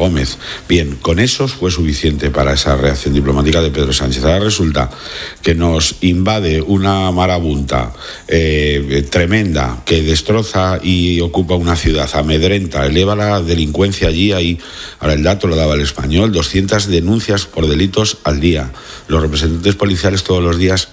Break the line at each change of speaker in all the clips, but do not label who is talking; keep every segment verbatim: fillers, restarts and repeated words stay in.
Gómez. Bien, con eso fue suficiente para esa reacción diplomática de Pedro Sánchez. Ahora resulta que nos invade una marabunta eh, tremenda que destroza y ocupa una ciudad, amedrenta, eleva la delincuencia allí. Ahí, ahora el dato lo daba El Español, doscientas denuncias por delitos al día. Los representantes policiales todos los días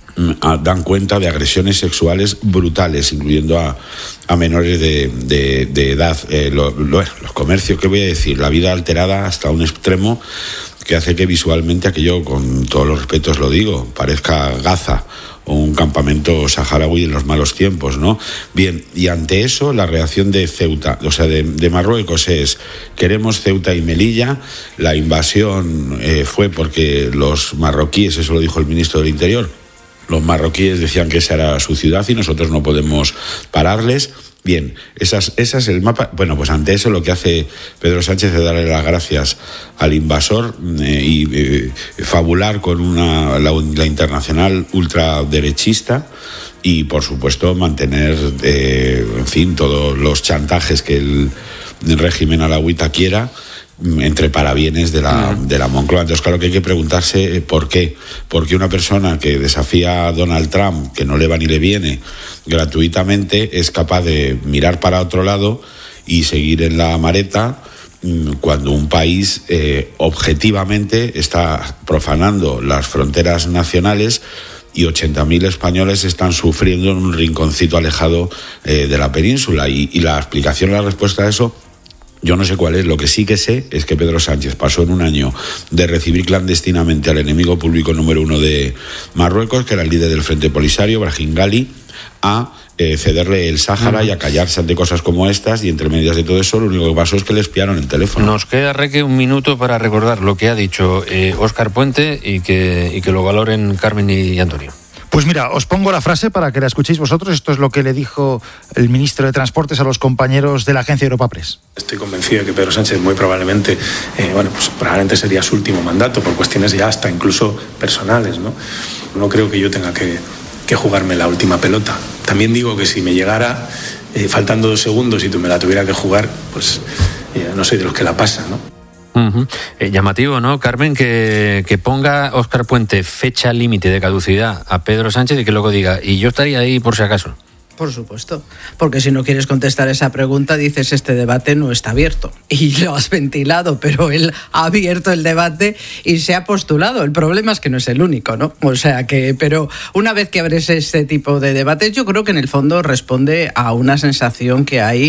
dan cuenta de agresiones sexuales brutales, incluyendo a, a menores de, de, de edad. Eh, lo, lo, los comercios, ¿qué voy a decir? La vida alterada hasta un extremo que hace que visualmente aquello, con todos los respetos lo digo, parezca Gaza o un campamento saharaui en los malos tiempos, ¿no? Bien, y ante eso la reacción de Ceuta, o sea, de, de Marruecos es: queremos Ceuta y Melilla. La invasión eh, fue porque los marroquíes, eso lo dijo el ministro del Interior, los marroquíes decían que esa era su ciudad y nosotros no podemos pararles. Bien, esas, ese es el mapa. Bueno, pues ante eso lo que hace Pedro Sánchez es darle las gracias al invasor eh, y eh, fabular con una, la, la internacional ultraderechista y, por supuesto, mantener, eh, en fin, todos los chantajes que el, el régimen alauita quiera, entre parabienes de la, de la Moncloa. Entonces, claro que hay que preguntarse por qué. Porque una persona que desafía a Donald Trump, que no le va ni le viene, gratuitamente, es capaz de mirar para otro lado y seguir en la mareta cuando un país eh, objetivamente está profanando las fronteras nacionales y ochenta mil españoles están sufriendo en un rinconcito alejado eh, de la península. Y, y la explicación, la respuesta a eso, yo no sé cuál es. Lo que sí que sé es que Pedro Sánchez pasó en un año de recibir clandestinamente al enemigo público número uno de Marruecos, que era el líder del Frente Polisario, Brahim Ghali, a eh, cederle el Sáhara y a callarse ante cosas como estas, y entre medias de todo eso lo único que pasó es que le espiaron el teléfono.
Nos queda, Reque, un minuto para recordar lo que ha dicho eh, Óscar Puente y que, y que lo valoren Carmen y Antonio.
Pues mira, os pongo la frase para que la escuchéis vosotros. Esto es lo que le dijo el ministro de Transportes a los compañeros de la agencia Europa Press.
Estoy convencido de que Pedro Sánchez muy probablemente, eh, bueno, pues probablemente sería su último mandato por cuestiones ya hasta incluso personales, ¿no? No creo que yo tenga que, que jugarme la última pelota. También digo que si me llegara eh, faltando dos segundos y tú me la tuviera que jugar, pues eh, no soy de los que la pasa, ¿no?
Uh-huh. Eh, llamativo, ¿no, Carmen? Que, que ponga Óscar Puente fecha límite de caducidad a Pedro Sánchez y que luego diga, y yo estaría ahí por si acaso.
Por supuesto, porque si no quieres contestar esa pregunta dices este debate no está abierto y lo has ventilado, pero él ha abierto el debate y se ha postulado. El problema es que no es el único, ¿no? O sea que, pero una vez que abres este tipo de debates, yo creo que en el fondo responde a una sensación que hay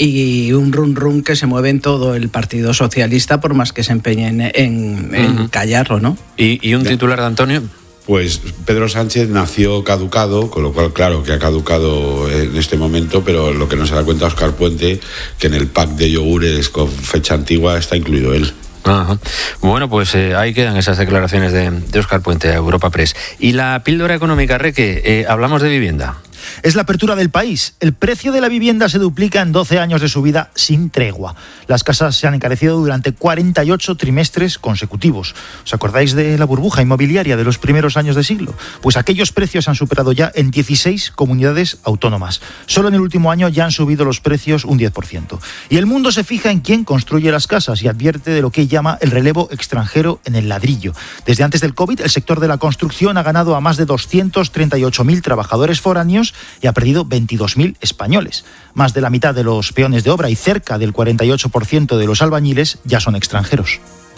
y un run run que se mueve en todo el Partido Socialista, por más que se empeñen en, en uh-huh. callarlo, ¿no?
¿Y, y un titular de Antonio?
Pues Pedro Sánchez nació caducado, con lo cual claro que ha caducado en este momento, pero lo que no se da cuenta Óscar Puente, que en el pack de yogures con fecha antigua está incluido él.
Ajá. Bueno, pues eh, ahí quedan esas declaraciones de, de Óscar Puente a Europa Press. Y la píldora económica, Reque, eh, hablamos de vivienda.
Es la apertura del país. El precio de la vivienda se duplica en doce años de subida sin tregua. Las casas se han encarecido durante cuarenta y ocho trimestres consecutivos. ¿Os acordáis de la burbuja inmobiliaria de los primeros años de siglo? Pues aquellos precios han superado ya en dieciséis comunidades autónomas. Solo en el último año ya han subido los precios un diez por ciento. Y el mundo se fija en quién construye las casas y advierte de lo que llama el relevo extranjero en el ladrillo. Desde antes del COVID, el sector de la construcción ha ganado a más de doscientos treinta y ocho mil trabajadores foráneos y ha perdido veintidós mil españoles. Más de la mitad de los peones de obra y cerca del cuarenta y ocho por ciento de los albañiles ya son extranjeros.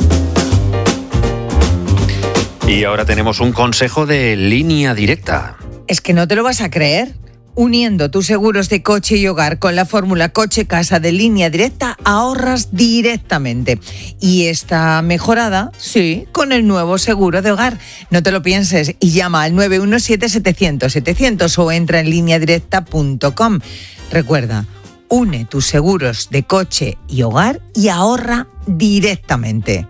Y ahora tenemos un consejo de Línea Directa.
Es que no te lo vas a creer. Uniendo tus seguros de coche y hogar con la fórmula coche-casa de Línea Directa, ahorras directamente. Y está mejorada, sí, con el nuevo seguro de hogar. No te lo pienses y llama al nueve uno siete, setecientos, setecientos o entra en línea directa punto com. Recuerda, une tus seguros de coche y hogar y ahorra directamente.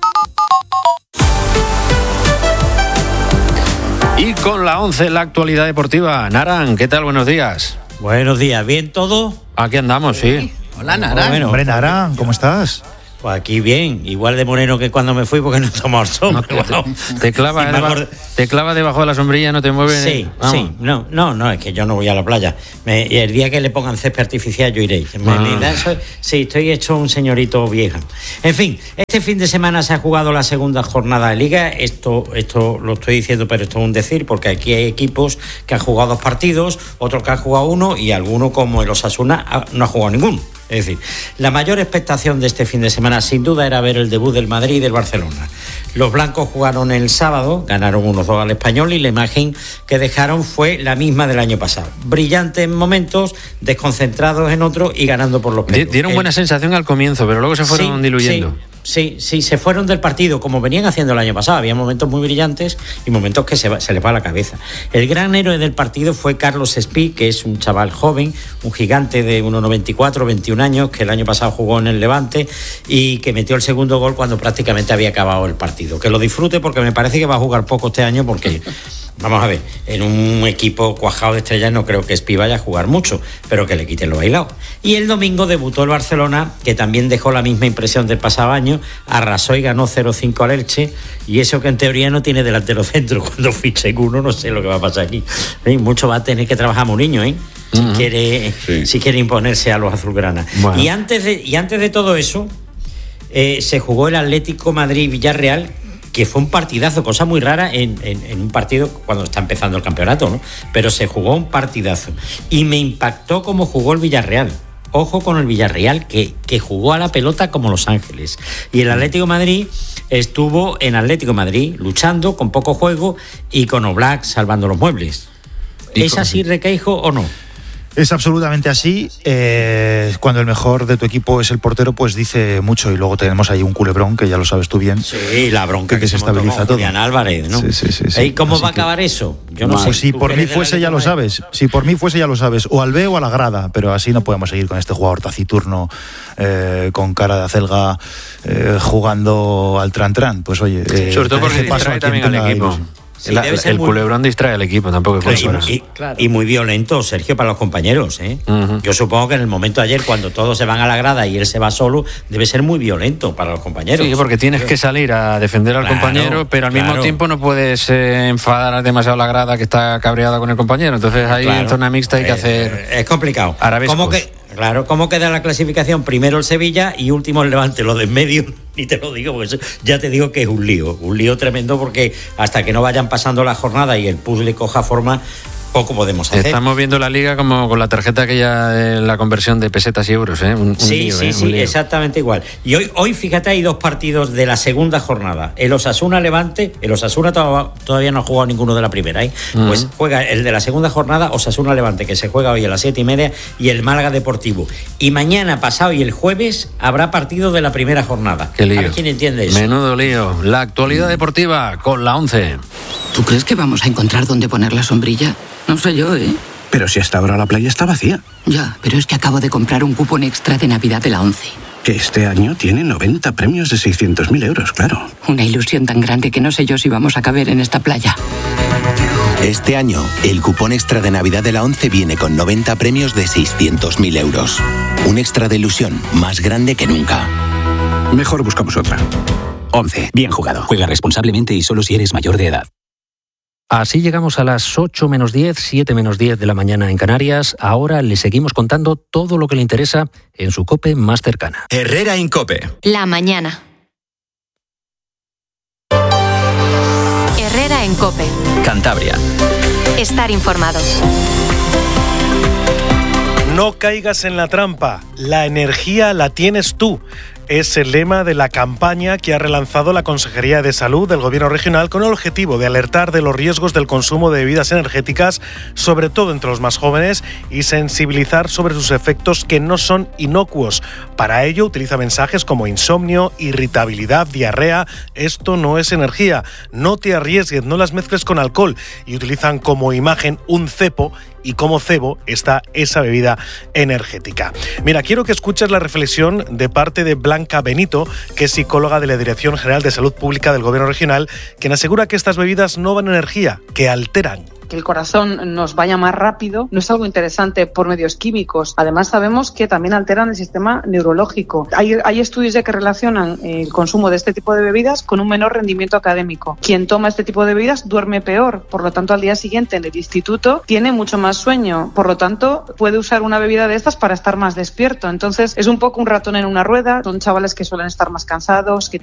Y con la once, la actualidad deportiva. Naran, ¿qué tal? Buenos días.
Buenos días, ¿bien todo?
Aquí andamos, sí.
Hola, Naran.
Bueno, hombre, Naran, ¿cómo estás?
Pues aquí bien, igual de moreno que cuando me fui porque no tomo el sol.
No, te, te, te, clava debajo, te clava debajo de la sombrilla, no te mueves.
Sí, Vamos. sí, no, no, no, es que yo no voy a la playa. Me, el día que le pongan césped artificial yo iré. Me, ah. me da eso, sí, estoy hecho un señorito vieja. En fin, este fin de semana se ha jugado la segunda jornada de Liga. Esto, esto lo estoy diciendo, pero esto es un decir, porque aquí hay equipos que han jugado dos partidos, otros que han jugado uno y alguno como el Osasuna no ha jugado ninguno. Es decir, la mayor expectación de este fin de semana sin duda era ver el debut del Madrid y del Barcelona. Los blancos jugaron el sábado, ganaron unos dos al Español y la imagen que dejaron fue la misma del año pasado. Brillantes en momentos, desconcentrados en otros y ganando por los pelos.
Dieron buena el... sensación al comienzo, pero luego se fueron
sí,
diluyendo.
Sí. Sí, sí, se fueron del partido como venían haciendo el año pasado. Había momentos muy brillantes y momentos que se, va, se les va a la cabeza. El gran héroe del partido fue Carlos Espí, que es un chaval joven, un gigante de uno noventa y cuatro, veintiún años, que el año pasado jugó en el Levante y que metió el segundo gol cuando prácticamente había acabado el partido. Que lo disfrute porque me parece que va a jugar poco este año porque... Vamos a ver, en un equipo cuajado de estrellas no creo que Espí vaya a jugar mucho, pero que le quiten lo bailado. Y el domingo debutó el Barcelona, que también dejó la misma impresión del pasado año, arrasó y ganó cero cinco al Elche, y eso que en teoría no tiene delantero centro. Cuando fichen uno no sé lo que va a pasar aquí. ¿Eh? Mucho va a tener que trabajar Mourinho, ¿eh? Si, uh-huh. quiere, sí. si quiere imponerse a los azulgrana. Bueno. Y, antes de, y antes de todo eso, eh, se jugó el Atlético Madrid-Villarreal, que fue un partidazo, cosa muy rara en, en, en un partido cuando está empezando el campeonato, ¿no? Pero se jugó un partidazo. Y me impactó cómo jugó el Villarreal. Ojo con el Villarreal, que, que jugó a la pelota como Los Ángeles. Y el Atlético de Madrid estuvo en Atlético de Madrid luchando con poco juego y con Oblak salvando los muebles. ¿Es así, Requeijo, o no?
Es absolutamente así. Eh, cuando el mejor de tu equipo es el portero, pues dice mucho. Y luego tenemos ahí un culebrón, que ya lo sabes tú bien.
Sí, la bronca que, que se estabiliza todo. Julián Álvarez, ¿no?
Sí, sí, sí, sí.
¿Y cómo así va a acabar
que...
eso? Yo no, no sé.
Pues si por mí fuese, ya lo sabes. Si por mí fuese, ya lo sabes. O al B o a la grada. Pero así no podemos seguir con este jugador taciturno, eh, con cara de acelga, eh, jugando al tran-tran. Pues oye... Eh,
sobre todo porque distrae también al equipo. Ilusión. Sí, la, el muy... culebrón distrae al equipo, tampoco es
claro, y, y, claro. y muy violento, Sergio, para los compañeros, ¿eh? Uh-huh. Yo supongo que en el momento de ayer, cuando todos se van a la grada y él se va solo, debe ser muy violento para los compañeros.
Sí, porque tienes que salir a defender al claro, compañero, pero al claro. mismo tiempo no puedes eh, enfadar demasiado la grada que está cabreada con el compañero. Entonces ahí claro. en zona mixta hay que hacer...
Es complicado.
Arabescos.
¿Cómo que, claro, ¿cómo queda la clasificación? Primero el Sevilla y último el Levante. Lo de en medio, ni te lo digo, porque ya te digo que es un lío. Un lío tremendo porque hasta que no vayan pasando la jornada y el puzzle coja forma, poco podemos hacer.
Estamos viendo la liga como con la tarjeta aquella de la conversión de pesetas y euros, ¿eh? Un, un
sí,
lío,
sí,
¿eh?
sí,
un lío.
Exactamente igual. Y hoy, hoy, fíjate, hay dos partidos de la segunda jornada. El Osasuna-Levante, el Osasuna to- todavía no ha jugado ninguno de la primera, ¿eh? Uh-huh. Pues juega el de la segunda jornada, Osasuna-Levante, que se juega hoy a las siete y media, y el Málaga Deportivo. Y mañana, pasado y el jueves, habrá partido de la primera jornada.
Qué lío.
A ver quién entiende eso.
Menudo lío. La actualidad deportiva con la once.
¿Tú crees que vamos a encontrar dónde poner la sombrilla? No sé yo, ¿eh?
Pero si hasta ahora la playa está vacía.
Ya, pero es que acabo de comprar un cupón extra de Navidad de la once.
Que este año tiene noventa premios de seiscientos mil euros, claro.
Una ilusión tan grande que no sé yo si vamos a caber en esta playa.
Este año, el cupón extra de Navidad de la once viene con noventa premios de seiscientos mil euros. Un extra de ilusión más grande que nunca.
Mejor buscamos otra. once. Bien jugado.
Juega responsablemente y solo si eres mayor de edad.
Así llegamos a las ocho menos diez, siete menos diez de la mañana en Canarias. Ahora le seguimos contando todo lo que le interesa en su COPE más cercana.
Herrera en COPE.
La mañana. Herrera en COPE.
Cantabria.
Estar informado.
No caigas en la trampa. La energía la tienes tú. Es el lema de la campaña que ha relanzado la Consejería de Salud del Gobierno regional con el objetivo de alertar de los riesgos del consumo de bebidas energéticas, sobre todo entre los más jóvenes, y sensibilizar sobre sus efectos que no son inocuos. Para ello utiliza mensajes como insomnio, irritabilidad, diarrea. Esto no es energía. No te arriesgues, no las mezcles con alcohol. Y utilizan como imagen un cepo y como cebo está esa bebida energética. Mira, quiero que escuches la reflexión de parte de Blanca Benito, que es psicóloga de la Dirección General de Salud Pública del Gobierno regional, quien asegura que estas bebidas no van energía, que alteran.
que el corazón nos vaya más rápido, no es algo interesante por medios químicos. Además, sabemos que también alteran el sistema neurológico. Hay, hay estudios ya que relacionan el consumo de este tipo de bebidas con un menor rendimiento académico. Quien toma este tipo de bebidas duerme peor, por lo tanto, al día siguiente en el instituto tiene mucho más sueño, por lo tanto, puede usar una bebida de estas para estar más despierto. Entonces, es un poco un ratón en una rueda. Son chavales que suelen estar más cansados, que